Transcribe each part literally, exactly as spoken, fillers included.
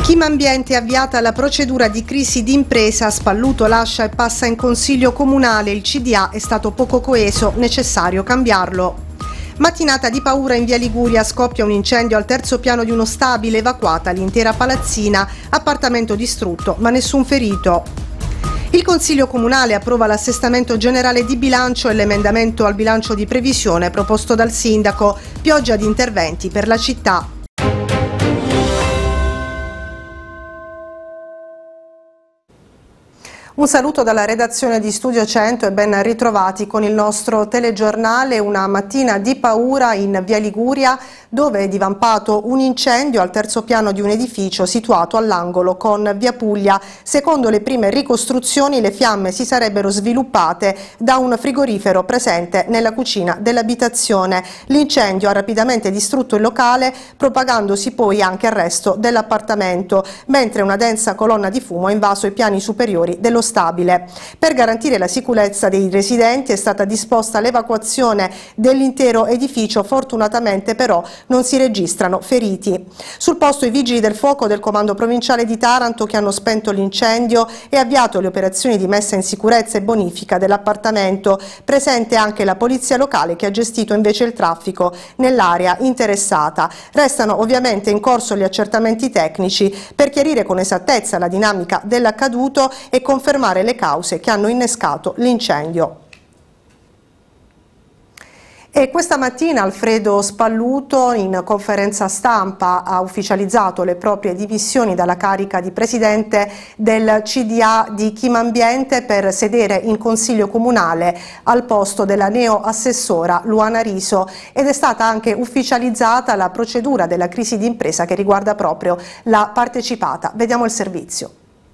Chimambiente è avviata la procedura di crisi d'impresa, Spalluto lascia e passa in consiglio comunale, il C D A è stato poco coeso, necessario cambiarlo. Mattinata di paura in via Liguria, scoppia un incendio al terzo piano di uno stabile, evacuata l'intera palazzina, appartamento distrutto ma nessun ferito. Il Consiglio Comunale approva l'assestamento generale di bilancio e l'emendamento al bilancio di previsione proposto dal sindaco, pioggia di interventi per la città. Un saluto dalla redazione di Studio cento e ben ritrovati con il nostro telegiornale. Una mattina di paura in via Liguria, dove è divampato un incendio al terzo piano di un edificio situato all'angolo con via Puglia. Secondo le prime ricostruzioni, le fiamme si sarebbero sviluppate da un frigorifero presente nella cucina dell'abitazione. L'incendio ha rapidamente distrutto il locale, propagandosi poi anche al resto dell'appartamento, mentre una densa colonna di fumo ha invaso i piani superiori dello stabile. Per garantire la sicurezza dei residenti è stata disposta l'evacuazione dell'intero edificio, fortunatamente però non si registrano feriti. Sul posto i vigili del fuoco del Comando Provinciale di Taranto, che hanno spento l'incendio e avviato le operazioni di messa in sicurezza e bonifica dell'appartamento. Presente anche la polizia locale, che ha gestito invece il traffico nell'area interessata. Restano ovviamente in corso gli accertamenti tecnici per chiarire con esattezza la dinamica dell'accaduto e confermare le cause che hanno innescato l'incendio. E questa mattina Alfredo Spalluto in conferenza stampa ha ufficializzato le proprie dimissioni dalla carica di presidente del C D A di Chimambiente per sedere in consiglio comunale al posto della neo-assessora Luana Riso, ed è stata anche ufficializzata la procedura della crisi d'impresa che riguarda proprio la partecipata. Vediamo il servizio.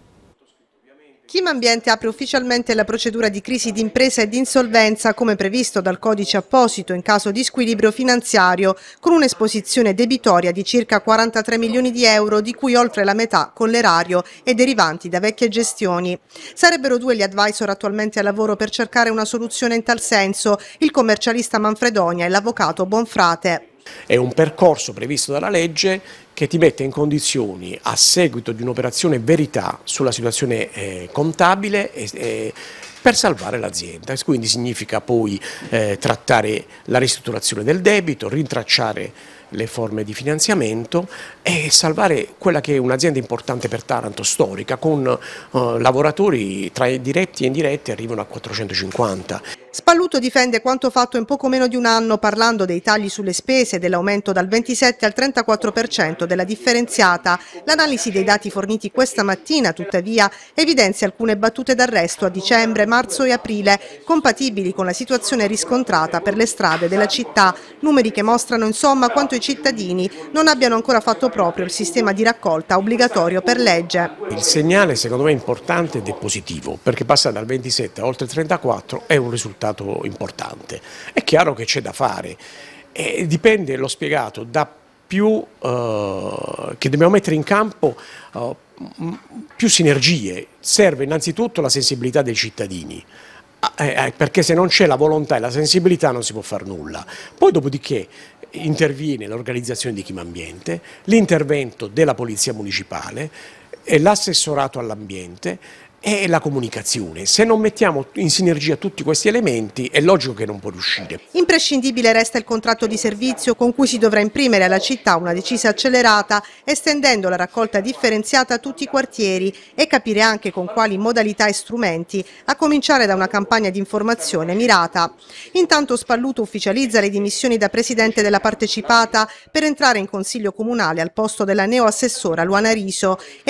Chimambiente apre ufficialmente la procedura di crisi d'impresa e di insolvenza come previsto dal codice apposito in caso di squilibrio finanziario, con un'esposizione debitoria di circa quarantatré milioni di euro, di cui oltre la metà con l'erario e derivanti da vecchie gestioni. Sarebbero due gli advisor attualmente a lavoro per cercare una soluzione in tal senso, il commercialista Manfredonia e l'avvocato Bonfrate. È un percorso previsto dalla legge che ti mette in condizioni, a seguito di un'operazione verità sulla situazione eh, contabile, eh, per salvare l'azienda. Quindi significa poi eh, trattare la ristrutturazione del debito, rintracciare le forme di finanziamento e salvare quella che è un'azienda importante per Taranto, storica, con eh, lavoratori tra diretti e indiretti arrivano a quattrocentocinquanta. Spalluto difende quanto fatto in poco meno di un anno, parlando dei tagli sulle spese, dell'aumento dal ventisette al trentaquattro per cento della differenziata. L'analisi dei dati forniti questa mattina, tuttavia, evidenzia alcune battute d'arresto a dicembre, marzo e aprile, compatibili con la situazione riscontrata per le strade della città, numeri che mostrano insomma quanto i cittadini non abbiano ancora fatto proprio il sistema di raccolta obbligatorio per legge. Il segnale secondo me è importante ed è positivo, perché passa dal ventisette a oltre trentaquattro è un risultato importante. È chiaro che c'è da fare e dipende, l'ho spiegato, da più eh, che dobbiamo mettere in campo eh, più sinergie. Serve innanzitutto la sensibilità dei cittadini, eh, perché se non c'è la volontà e la sensibilità non si può fare nulla. Poi dopodiché interviene l'organizzazione di Chimambiente, l'intervento della Polizia Municipale, l'assessorato all'ambiente e la comunicazione. Se non mettiamo in sinergia tutti questi elementi è logico che non può riuscire. Imprescindibile resta il contratto di servizio con cui si dovrà imprimere alla città una decisa accelerata, estendendo la raccolta differenziata a tutti i quartieri e capire anche con quali modalità e strumenti, a cominciare da una campagna di informazione mirata. Intanto Spalluto ufficializza le dimissioni da presidente della partecipata per entrare in consiglio comunale al posto della neo-assessora Luana Riso e